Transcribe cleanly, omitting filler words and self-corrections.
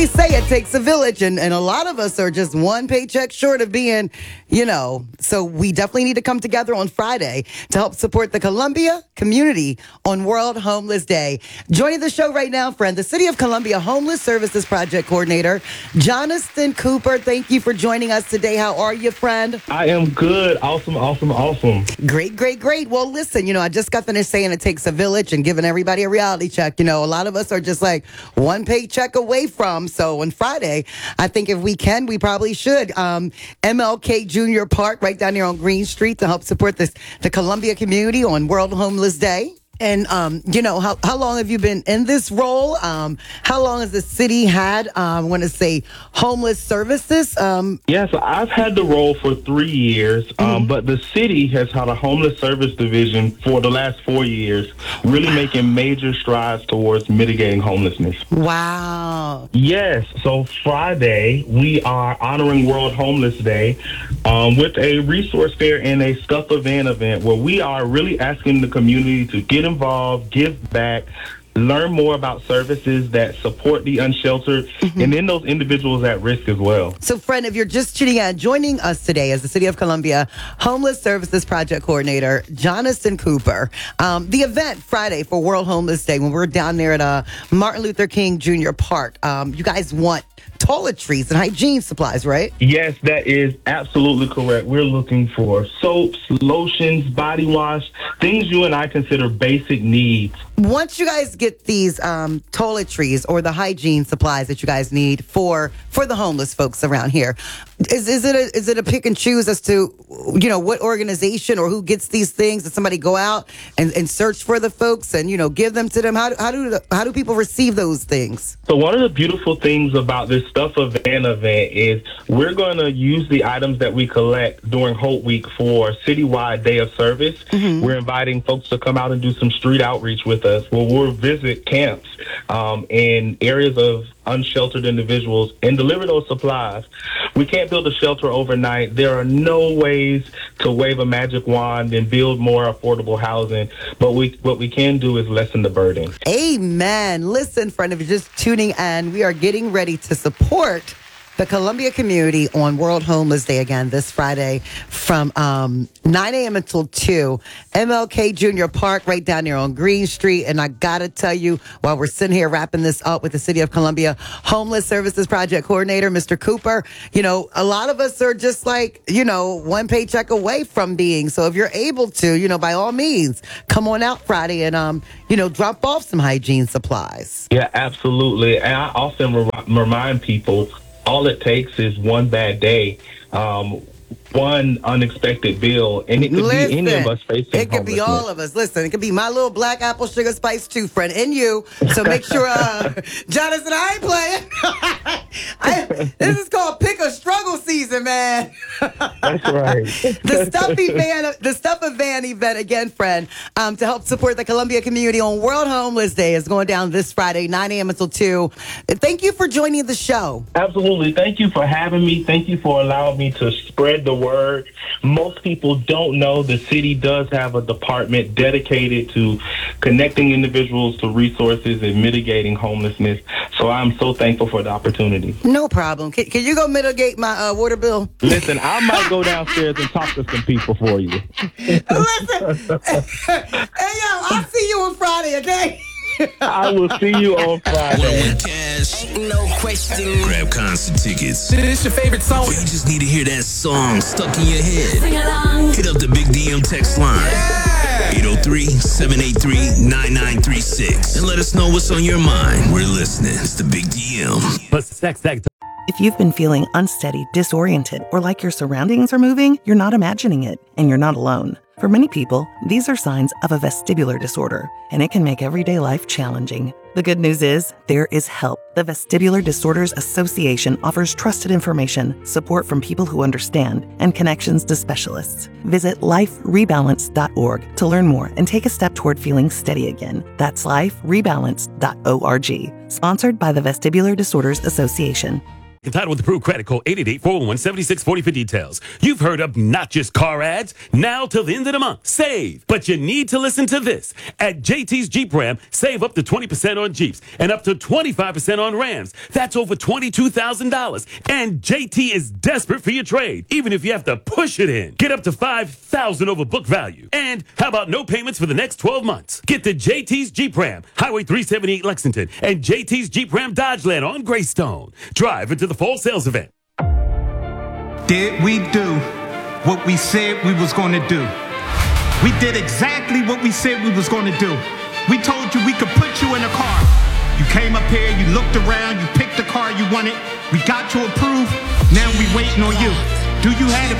They say it takes a village, and a lot of us are just one paycheck short of being, so we definitely need to come together on Friday to help support the Columbia community on World Homeless Day. Joining the show right now, friend, the City of Columbia Homeless Services Project Coordinator, Jonathan Cooper. Thank you for joining us today. How are you, friend? I am good. Awesome. Great. Well, listen, I just got finished saying it takes a village and giving everybody a reality check. A lot of us are just like one paycheck away from. So on Friday, I think if we can, we probably should. MLK Junior Park right down here on Green Street to help support the Columbia community on World Homeless Day. And, how long have you been in this role? How long has the city had, homeless services? Yes, I've had the role for 3 years, but the city has had a homeless service division for the last 4 years, really making major strides towards mitigating homelessness. Wow. Yes, so Friday, we are honoring World Homeless Day with a resource fair and a Stuff a Van event where we are really asking the community to get involved, give back, learn more about services that support the unsheltered, and then those individuals at risk as well. So, friend, if you're just tuning in, joining us today as the City of Columbia Homeless Services Project Coordinator, Jonathan Cooper. The event Friday for World Homeless Day, when we're down there at Martin Luther King Jr. Park, you guys want toiletries and hygiene supplies, right? Yes, that is absolutely correct. We're looking for soaps, lotions, body wash, things you and I consider basic needs. Once you guys get these toiletries or the hygiene supplies that you guys need for the homeless folks around here, is it a pick and choose as to what organization or who gets these things? Does somebody go out and search for the folks and give them to them? How do people receive those things? So one of the beautiful things about this Stuff a Van event is we're going to use the items that we collect during Hope Week for citywide day of service. We're inviting folks to come out and do some street outreach with us. We'll visit camps in areas of unsheltered individuals and deliver those supplies. We can't build a shelter overnight. There are no ways to wave a magic wand and build more affordable housing, but what we can do is lessen the burden. Amen. Listen, friend, if you're just tuning in, we are getting ready to support the Columbia community on World Homeless Day again this Friday from 9 a.m. until 2. MLK Junior Park right down there on Green Street. And I got to tell you, while we're sitting here wrapping this up with the City of Columbia Homeless Services Project Coordinator, Mr. Cooper, a lot of us are just like, one paycheck away from being. So if you're able to, by all means, come on out Friday and, drop off some hygiene supplies. Yeah, absolutely. And I often remind people, all it takes is one bad day, one unexpected bill, and it could be any of us facing It could be all of us. Listen, it could be my little black apple sugar spice too, friend, and you. So make sure, Jonathan, I ain't playing. This is called pick a struggle season, man. That's right. The Stuff a Van event again, friend, to help support the Columbia community on World Homeless Day is going down this Friday, 9 a.m. until 2. Thank you for joining the show. Absolutely. Thank you for having me. Thank you for allowing me to spread the word. Most people don't know the city does have a department dedicated to connecting individuals to resources and mitigating homelessness. So I'm so thankful for the opportunity. No problem. Can you go mitigate my water bill? Listen, I might go downstairs and talk to some people for you. Listen, hey, I'll see you on Friday, okay? I will see you on Friday. Cash, no question. Grab concert tickets. This your favorite song? Or you just need to hear that song stuck in your head. Sing along. Hit up the Big DM text line. Yeah. 803-783-9936. And let us know what's on your mind. We're listening. It's the Big DM. But sex that. If you've been feeling unsteady, disoriented, or like your surroundings are moving, you're not imagining it, and you're not alone. For many people, these are signs of a vestibular disorder, and it can make everyday life challenging. The good news is, there is help. The Vestibular Disorders Association offers trusted information, support from people who understand, and connections to specialists. Visit liferebalance.org to learn more and take a step toward feeling steady again. That's liferebalance.org. Sponsored by the Vestibular Disorders Association. Entitled with approved credit code 888-411-7640 for details. You've heard of not just car ads. Now till the end of the month. Save. But you need to listen to this. At JT's Jeep Ram, save up to 20% on Jeeps and up to 25% on Rams. That's over $22,000. And JT is desperate for your trade, even if you have to push it in. Get up to $5,000 over book value. And how about no payments for the next 12 months? Get to JT's Jeep Ram, Highway 378 Lexington, and JT's Jeep Ram Dodgeland on Greystone. Drive into the fall sales event. Did we do what we said we was going to do? We did exactly what we said we was going to do. We told you we could put you in a car. You came up here, you looked around, you picked the car you wanted. We got you approved. Now we waiting on you. Do you have the